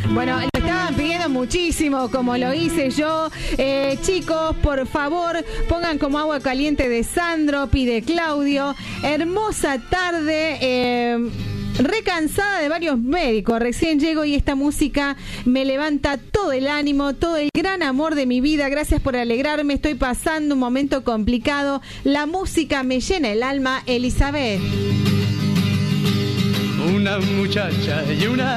Bueno, lo estaban pidiendo muchísimo, como lo hice yo. Chicos, por favor, pongan como agua caliente de Sandro, pide Claudio. Hermosa tarde. Recansada de varios médicos, recién llego y esta música me levanta todo el ánimo, todo el gran amor de mi vida. Gracias por alegrarme, estoy pasando un momento complicado. La música me llena el alma. Elizabeth. Una muchacha y una